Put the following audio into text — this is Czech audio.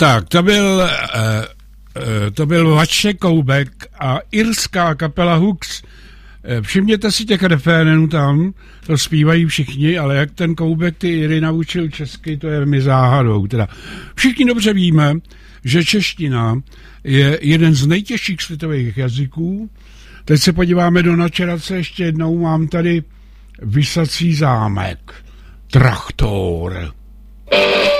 Tak, to byl Vaše Koubek a irská kapela Hux. Všimněte si těch refrénů tam, to zpívají všichni, ale jak ten Koubek ty Iry naučil česky, to je mi záhadou. Teda všichni dobře víme, že čeština je jeden z nejtěžších světových jazyků. Teď se podíváme do načerace, ještě jednou mám tady Visací zámek, Traktor.